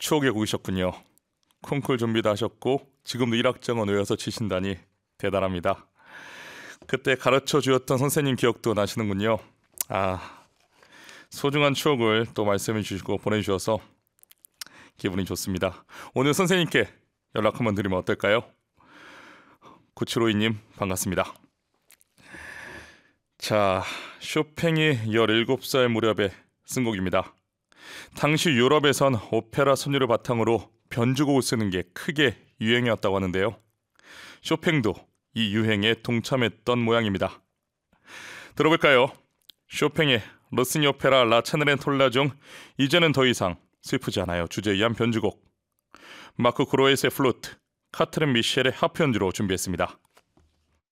추억의 곡이셨군요. 콩쿨 준비도 하셨고 지금도 1학점은 외워서 치신다니 대단합니다. 그때 가르쳐 주었던 선생님 기억도 나시는군요. 소중한 추억을 또 말씀해 주시고 보내주셔서 기분이 좋습니다. 오늘 선생님께 연락 한번 드리면 어떨까요? 9752님 반갑습니다. 자, 쇼팽이 17살 무렵에 쓴 곡입니다. 당시 유럽에선 오페라 선율을 바탕으로 변주곡을 쓰는 게 크게 유행이었다고 하는데요. 쇼팽도 이 유행에 동참했던 모양입니다. 들어볼까요? 쇼팽의 로시니 오페라 라 차네렌톨라 중 이제는 더 이상 슬프지 않아요 주제에 의한 변주곡, 마크 그로에스의 플루트, 카트린 미셸의 하프 연주로 준비했습니다.